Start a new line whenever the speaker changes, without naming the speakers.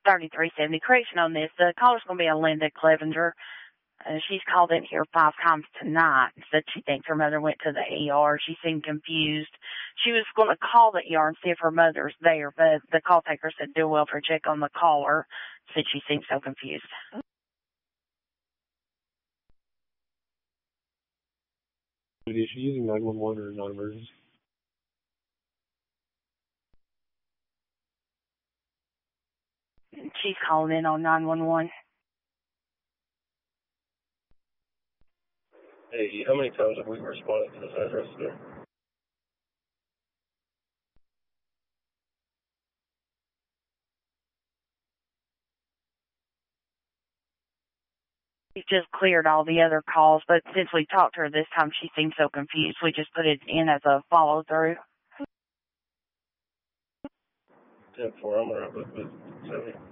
3370. Correction on this. The caller's going to be a Linda Clevenger. She's called in here 5 times tonight. Said she thinks her mother went to the ER. She seemed confused. She was going to call the ER and see if her mother's there, but the call taker said do well for check on the caller. Said she seemed so confused.
Is she using 911 or non-emergency?
She's calling in on 911.
Hey, how many times have we responded to this address today?
We just cleared all the other calls, but since we talked to her this time, she seemed so confused. We just put it in as a follow-through.
10-4, I'm around with 70.